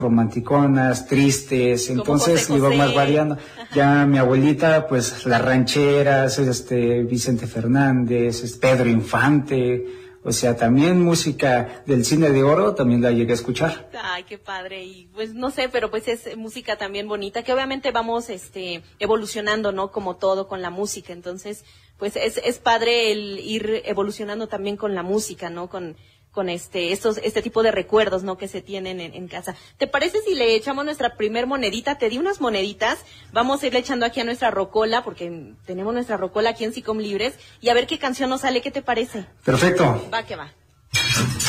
romanticonas, tristes, entonces iba más variando. Ya mi abuelita, pues las rancheras, Vicente Fernández, Pedro Infante, o sea, también música del cine de oro también la llegué a escuchar. Ay, qué padre, y pues no sé, pero pues es música también bonita, que obviamente vamos evolucionando, ¿no? Como todo con la música, entonces pues es padre el ir evolucionando también con la música, ¿no? Con este tipo de recuerdos, ¿no? Que se tienen en casa. ¿Te parece si le echamos nuestra primer monedita? Te di unas moneditas, vamos a irle echando aquí a nuestra rocola, porque tenemos nuestra rocola aquí en SICOM Libres, y a ver qué canción nos sale, ¿qué te parece? Perfecto. Va que va.